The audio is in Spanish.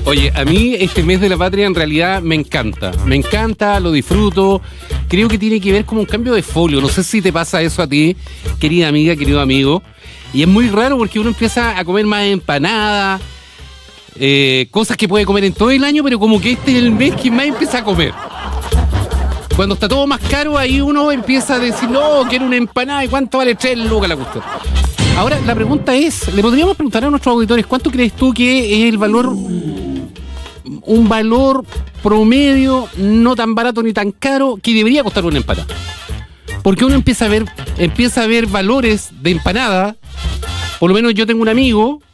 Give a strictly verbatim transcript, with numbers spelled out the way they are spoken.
Oye, a mí este mes de la patria en realidad me encanta. Me encanta, lo disfruto. Creo que tiene que ver como un cambio de folio. No sé si te pasa eso a ti, querida amiga, querido amigo. Y es muy raro porque uno empieza a comer más empanadas, eh, cosas que puede comer en todo el año, pero como que este es el mes que más empieza a comer. Cuando está todo más caro, ahí uno empieza a decir, no, quiero una empanada, ¿y cuánto vale tres lucas la cuestión? Ahora, la pregunta es, le podríamos preguntar a nuestros auditores, ¿cuánto crees tú que es el valor, un valor promedio, no tan barato ni tan caro, que debería costar una empanada? Porque uno empieza a ver, empieza a ver valores de empanada. Por lo menos yo tengo un amigo